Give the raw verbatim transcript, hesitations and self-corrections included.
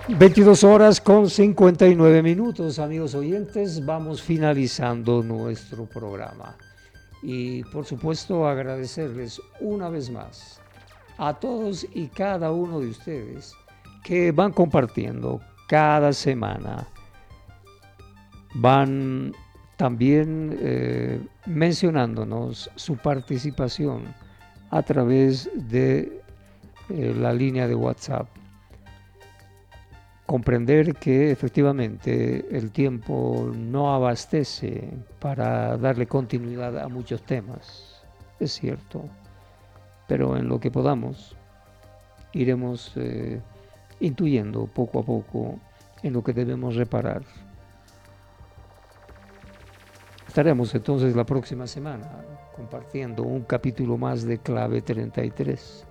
veintidós horas con cincuenta y nueve minutos, amigos oyentes, vamos finalizando nuestro programa. Y por supuesto agradecerles una vez más a todos y cada uno de ustedes que van compartiendo cada semana, van también eh, mencionándonos su participación a través de eh, la línea de WhatsApp. Comprender que efectivamente el tiempo no abastece para darle continuidad a muchos temas, es cierto, pero en lo que podamos iremos eh, intuyendo poco a poco en lo que debemos reparar. Estaremos entonces la próxima semana compartiendo un capítulo más de Clave treinta y tres.